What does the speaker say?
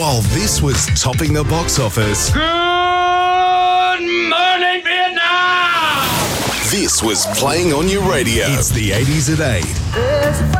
While this was topping the box office, Good morning, Vietnam! this was playing on your radio. It's the 80s at 8.